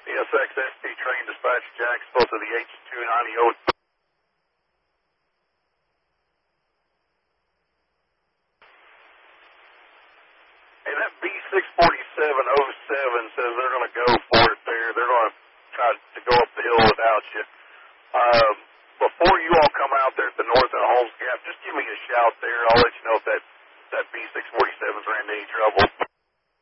ESXSP train dispatch Jacksonville to the H290. Hey, that B64707 says they're going to go for it there. They're going to try to go up the hill without you. Before you all come out there at the north of Holmes Gap, just give me a shout there. I'll let you know if that B647's ran into any trouble.